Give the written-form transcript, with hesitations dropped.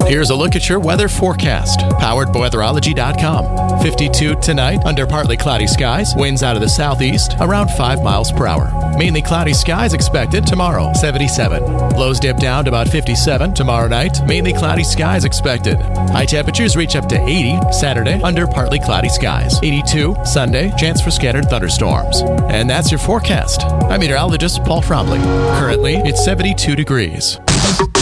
Here's a look at your weather forecast, powered by weatherology.com. 52 tonight, under partly cloudy skies, winds out of the southeast, around 5 miles per hour. Mainly cloudy skies expected tomorrow, 77. Lows dip down to about 57 tomorrow night, mainly cloudy skies expected. High temperatures reach up to 80 Saturday, under partly cloudy skies. 82 Sunday, chance for scattered thunderstorms. And that's your forecast. I'm meteorologist Paul Trombley. Currently, it's 72 degrees.